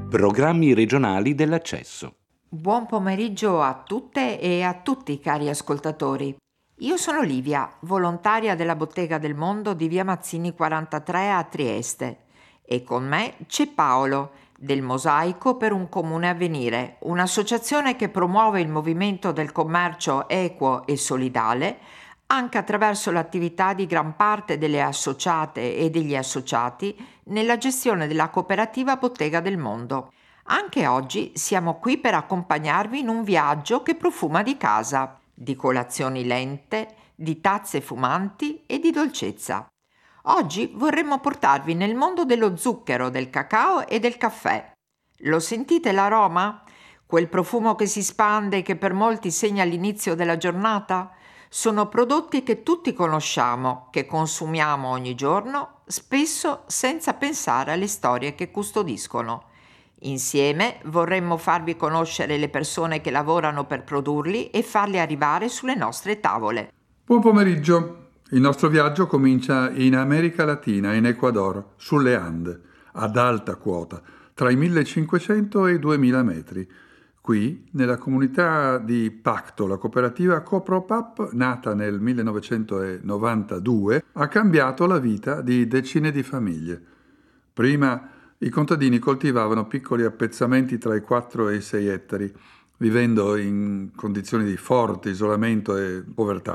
Programmi regionali dell'accesso. Buon pomeriggio a tutte e a tutti, cari ascoltatori. Io sono Livia, volontaria della Bottega del Mondo di via Mazzini 43 a Trieste, e con me c'è Paolo del Mosaico per un Comune Avvenire, un'associazione che promuove il movimento del commercio equo e solidale anche attraverso l'attività di gran parte delle associate e degli associati nella gestione della cooperativa Bottega del Mondo. Anche oggi siamo qui per accompagnarvi in un viaggio che profuma di casa, di colazioni lente, di tazze fumanti e di dolcezza. Oggi vorremmo portarvi nel mondo dello zucchero, del cacao e del caffè. Lo sentite l'aroma? Quel profumo che si spande e che per molti segna l'inizio della giornata? Sono prodotti che tutti conosciamo, che consumiamo ogni giorno, spesso senza pensare alle storie che custodiscono. Insieme vorremmo farvi conoscere le persone che lavorano per produrli e farli arrivare sulle nostre tavole. Buon pomeriggio. Il nostro viaggio comincia in America Latina, in Ecuador, sulle Ande, ad alta quota, tra i 1500 e i 2000 metri. Qui, nella comunità di Pacto, la cooperativa Copropap, nata nel 1992, ha cambiato la vita di decine di famiglie. Prima i contadini coltivavano piccoli appezzamenti tra i 4 e i 6 ettari, vivendo in condizioni di forte isolamento e povertà.